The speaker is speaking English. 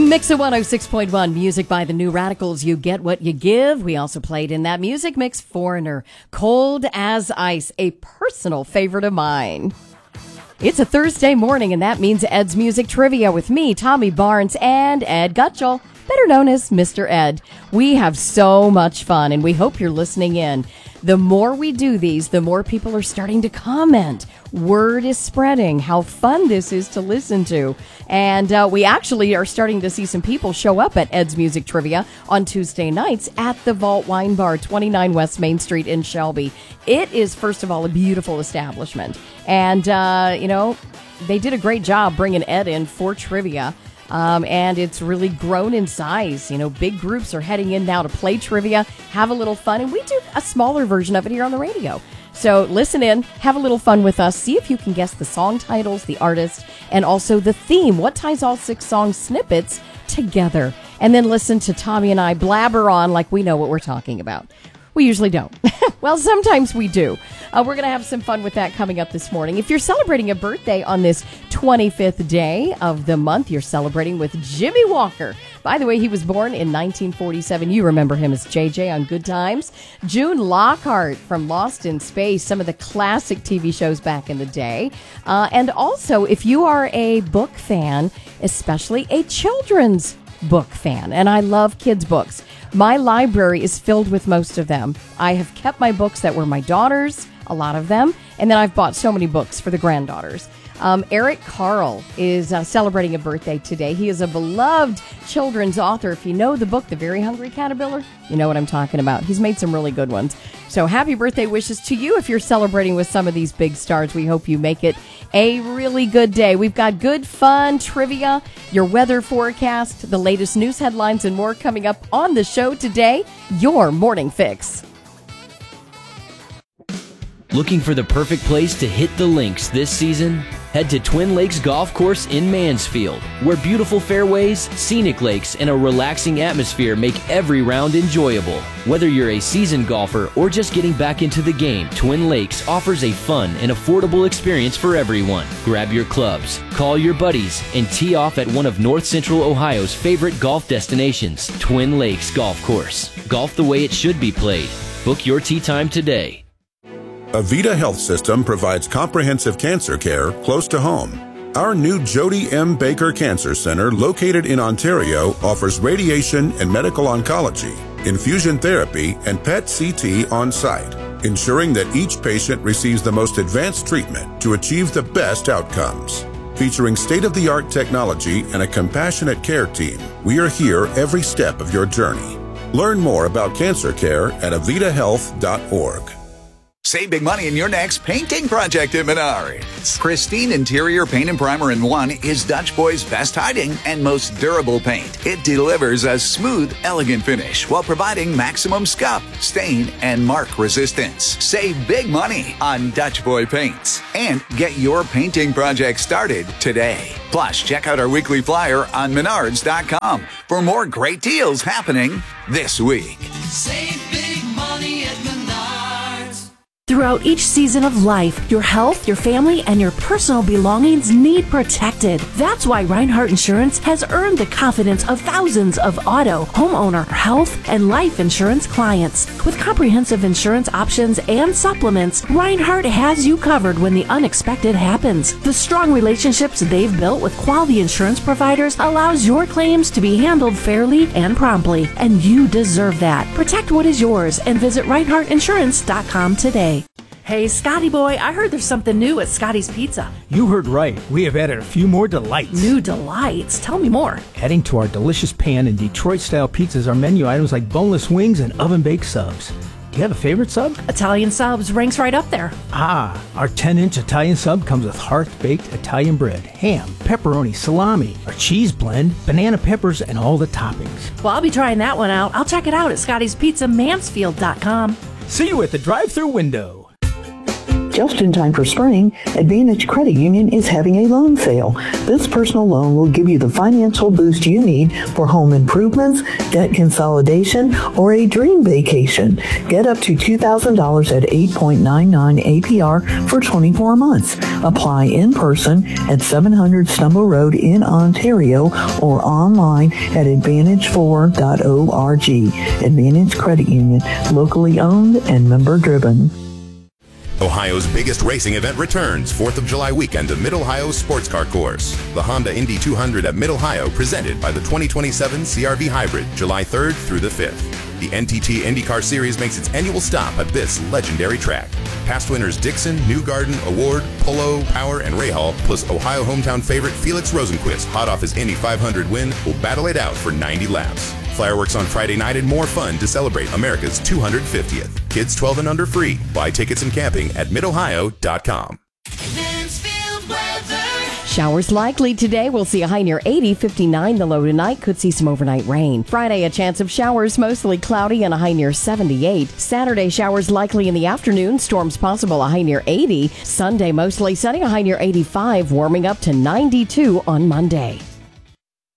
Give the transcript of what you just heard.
Mix of 106.1, music by the New Radicals. You get what you give. We also played in that music mix Foreigner, Cold as Ice, a personal favorite of mine. It's a Thursday morning, and that means Ed's Music Trivia with me, Tommy Barnes, and Ed Gutschall, better known as Mr. Ed. We have so much fun, and we hope you're listening in. The more we do these, the more people are starting to comment. Word is spreading how fun this is to listen to. And we actually are starting to see some people show up at Ed's Music Trivia on Tuesday nights at the Vault Wine Bar, 29 West Main Street in Shelby. It is, first of all, a beautiful establishment. And, they did a great job bringing Ed in for trivia. And it's really grown in size. Big groups are heading in now to play trivia, have a little fun, and we do a smaller version of it here on the radio. So listen in, have a little fun with us, see if you can guess the song titles, the artist, and also the theme. What ties all 6 song snippets together? And then listen to Tommy and I blabber on like we know what we're talking about. We usually don't. Well, sometimes we do. We're going to have some fun with that coming up this morning. If you're celebrating a birthday on this 25th day of the month, you're celebrating with Jimmy Walker. By the way, he was born in 1947. You remember him as JJ on Good Times. June Lockhart from Lost in Space, some of the classic TV shows back in the day. And also, if you are a book fan, especially a children's book fan, and I love kids' books, my library is filled with most of them. I have kept my books that were my daughters, a lot of them, and then I've bought so many books for the granddaughters. Eric Carle is celebrating a birthday today. He is a beloved children's author. If you know the book, The Very Hungry Caterpillar, you know what I'm talking about. He's made some really good ones. So happy birthday wishes to you if you're celebrating with some of these big stars. We hope you make it a really good day. We've got good, fun trivia, your weather forecast, the latest news headlines, and more coming up on the show today. Your Morning Fix. Looking for the perfect place to hit the links this season? Head to Twin Lakes Golf Course in Mansfield, where beautiful fairways, scenic lakes, and a relaxing atmosphere make every round enjoyable. Whether you're a seasoned golfer or just getting back into the game, Twin Lakes offers a fun and affordable experience for everyone. Grab your clubs, call your buddies, and tee off at one of North Central Ohio's favorite golf destinations, Twin Lakes Golf Course. Golf the way it should be played. Book your tee time today. Avita Health System provides comprehensive cancer care close to home. Our new Jody M. Baker Cancer Center, located in Ontario, offers radiation and medical oncology, infusion therapy, and PET CT on site, ensuring that each patient receives the most advanced treatment to achieve the best outcomes. Featuring state-of-the-art technology and a compassionate care team, we are here every step of your journey. Learn more about cancer care at avitahealth.org. Save big money in your next painting project at Menards. Pristine Interior Paint and Primer in One is Dutch Boy's best hiding and most durable paint. It delivers a smooth, elegant finish while providing maximum scuff, stain, and mark resistance. Save big money on Dutch Boy paints and get your painting project started today. Plus, check out our weekly flyer on Menards.com for more great deals happening this week. Save big money at Menards. Throughout each season of life, your health, your family, and your personal belongings need protected. That's why Reinhardt Insurance has earned the confidence of thousands of auto, homeowner, health, and life insurance clients. With comprehensive insurance options and supplements, Reinhardt has you covered when the unexpected happens. The strong relationships they've built with quality insurance providers allows your claims to be handled fairly and promptly, and you deserve that. Protect what is yours and visit ReinhardtInsurance.com today. Hey, Scotty boy, I heard there's something new at Scotty's Pizza. You heard right. We have added a few more delights. New delights? Tell me more. Adding to our delicious pan and Detroit-style pizzas are menu items like boneless wings and oven-baked subs. Do you have a favorite sub? Italian subs ranks right up there. Ah, our 10-inch Italian sub comes with hearth-baked Italian bread, ham, pepperoni, salami, our cheese blend, banana peppers, and all the toppings. Well, I'll be trying that one out. I'll check it out at Scotty's Pizza, Mansfield.com. See you at the drive-thru window. Just in time for spring, Advantage Credit Union is having a loan sale. This personal loan will give you the financial boost you need for home improvements, debt consolidation, or a dream vacation. Get up to $2,000 at 8.99 APR for 24 months. Apply in person at 700 Stumble Road in Ontario or online at advantage4.org. Advantage Credit Union, locally owned and member driven. Ohio's biggest racing event returns 4th of July weekend to Mid-Ohio Sports Car Course. The Honda Indy 200 at Mid-Ohio, presented by the 2027 CR-V Hybrid, July 3rd through the 5th. The NTT IndyCar Series makes its annual stop at this legendary track. Past winners Dixon, Newgarden, Award, Polo, Power, and Rahal, plus Ohio hometown favorite Felix Rosenquist, hot off his Indy 500 win, will battle it out for 90 laps. Fireworks on Friday night and more fun to celebrate America's 250th. Kids 12 and under free. Buy tickets and camping at midohio.com. Showers likely today. We'll see a high near 80, 59 the low tonight. Could see some overnight rain. Friday, a chance of showers, mostly cloudy and a high near 78. Saturday, showers likely in the afternoon. Storms possible, a high near 80. Sunday, mostly sunny, a high near 85. Warming up to 92 on Monday.